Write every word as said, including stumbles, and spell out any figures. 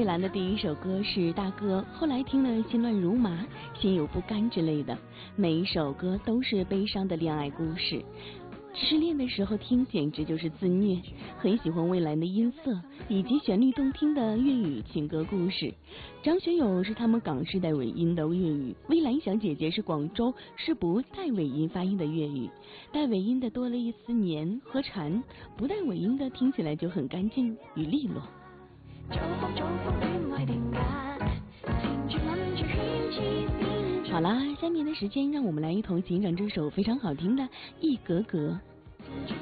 蔚蓝的第一首歌是大哥，后来听了《心乱如麻》《心有不甘》之类的，每一首歌都是悲伤的恋爱故事。失恋的时候听简直就是自虐，很喜欢蔚蓝的音色以及旋律动听的粤语情歌故事。张学友是他们港式带尾音的粤语，蔚蓝小姐姐是广州是不带尾音发音的粤语。带尾音的多了一丝黏和缠，不带尾音的听起来就很干净与利落。好啦，下面的时间让我们来一同欣赏这首非常好听的《一格格》。